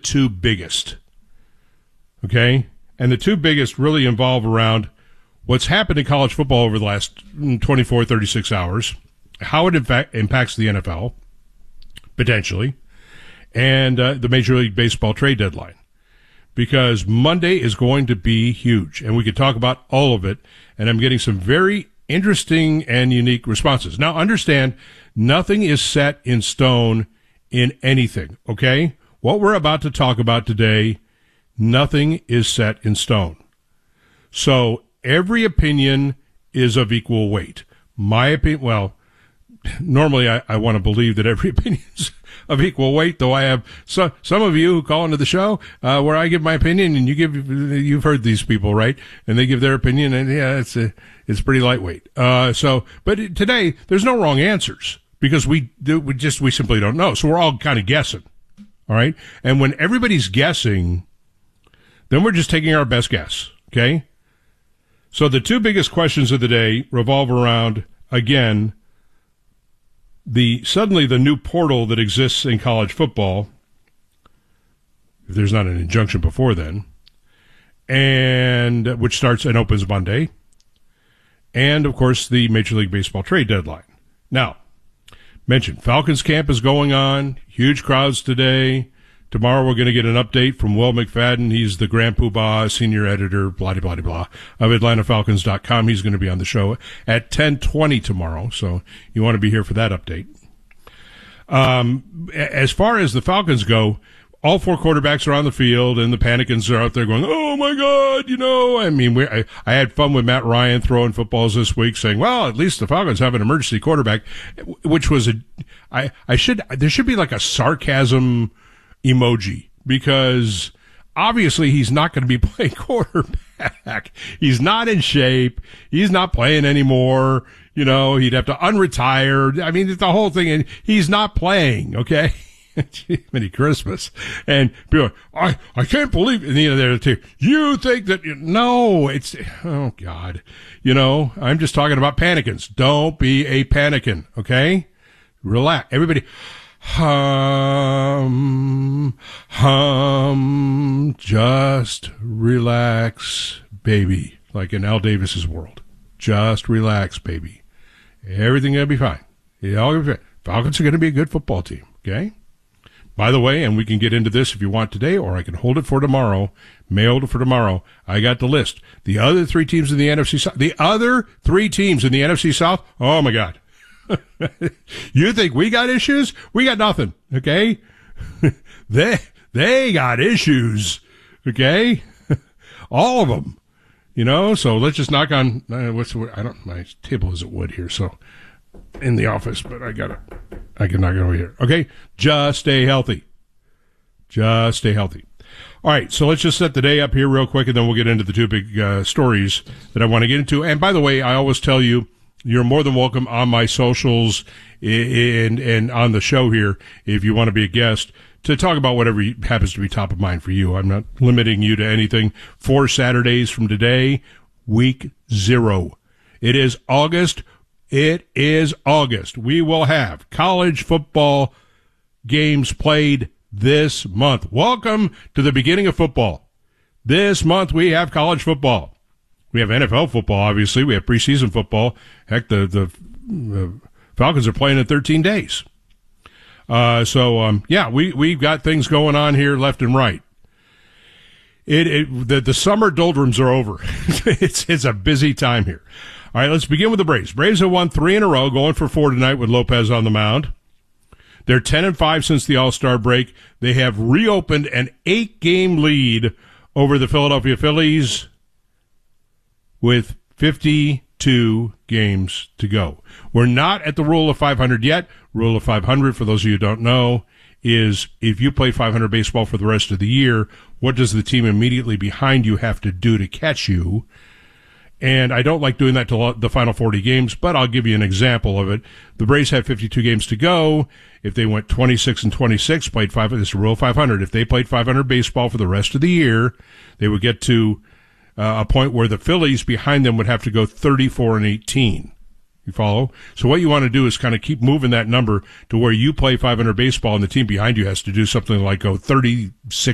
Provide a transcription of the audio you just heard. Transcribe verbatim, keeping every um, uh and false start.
two biggest. Okay? And the two biggest really involve around what's happened in college football over the last twenty-four, thirty-six hours, how it in fact impacts the N F L, potentially, and uh, the Major League Baseball trade deadline. Because Monday is going to be huge, and we could talk about all of it, and I'm getting some very interesting and unique responses. Now, understand, nothing is set in stone in anything, okay? What we're about to talk about today, nothing is set in stone. So every opinion is of equal weight. My opinion, well, normally I, I want to believe that every opinion is of equal weight, though I have so, some of you who call into the show uh, where I give my opinion and you give, you've heard these people, right? And they give their opinion, and yeah, it's a, it's pretty lightweight. Uh, so, but today there's no wrong answers because we do, we just, we simply don't know. So we're all kind of guessing. All right. And when everybody's guessing, then we're just taking our best guess. Okay. So the two biggest questions of the day revolve around, again, the suddenly the new portal that exists in college football, if there's not an injunction before then, and which starts and opens Monday, and, of course, the Major League Baseball trade deadline. Now, mentioned, Falcons camp is going on, huge crowds today. Tomorrow we're going to get an update from Will McFadden. He's the Grand Poobah senior editor, blah, blah, blah, blah, of Atlanta Falcons dot com. He's going to be on the show at ten twenty tomorrow, so you want to be here for that update. Um, as far as the Falcons go, all four quarterbacks are on the field, and the Panicans are out there going, oh, my God, you know. I mean, we, I, I had fun with Matt Ryan throwing footballs this week saying, well, at least the Falcons have an emergency quarterback, which was a – I I should – there should be like a sarcasm – emoji, because obviously he's not going to be playing quarterback. He's not in shape. He's not playing anymore. You know, he'd have to unretire. I mean, it's the whole thing, and he's not playing, okay? Merry Christmas. And people are, I, I can't believe it. And, you know, they're too, you think that, no, it's, oh, God. You know, I'm just talking about panicans. Don't be a panican, okay? Relax. Everybody. Hum, hum, just relax, baby. Like in Al Davis's world. Just relax, baby. Everything gonna be fine. It all gonna be fine. Falcons are gonna be a good football team, okay? By the way, and we can get into this if you want today, or I can hold it for tomorrow, mailed it for tomorrow. I got the list. The other three teams in the N F C South, the other three teams in the N F C South, oh my God. You think we got issues? We got nothing, okay? they they got issues, okay? All of them, you know. So let's just knock on. Uh, what's the word? I don't. My table isn't wood here, so in the office, but I gotta. I can knock it over here. Okay, just stay healthy. Just stay healthy. All right, so let's just set the day up here real quick, and then we'll get into the two big uh, stories that I want to get into. And by the way, I always tell you, you're more than welcome on my socials and and on the show here if you want to be a guest to talk about whatever happens to be top of mind for you. I'm not limiting you to anything. Four Saturdays from today, week zero. It is August. It is August. We will have college football games played this month. Welcome to the beginning of football. This month we have college football. We have N F L football, obviously. We have preseason football. Heck, the, the, the Falcons are playing in thirteen days. Uh, so, um, yeah, we, we've got things going on here left and right. It, it, the, the summer doldrums are over. it's, it's a busy time here. All right, let's begin with the Braves. Braves have won three in a row, going for four tonight with Lopez on the mound. They're ten and five since the All-Star break. They have reopened an eight-game lead over the Philadelphia Phillies with fifty-two games to go. We're not at the rule of five hundred yet. Rule of five hundred, for those of you who don't know, is if you play five hundred baseball for the rest of the year, what does the team immediately behind you have to do to catch you? And I don't like doing that to the final forty games, but I'll give you an example of it. The Braves have fifty-two games to go. If they went twenty-six and twenty-six, played five, this is rule five hundred. If they played five hundred baseball for the rest of the year, they would get to uh, a point where the Phillies behind them would have to go thirty-four and eighteen. You follow? So what you want to do is kind of keep moving that number to where you play five hundred baseball and the team behind you has to do something like go thirty-six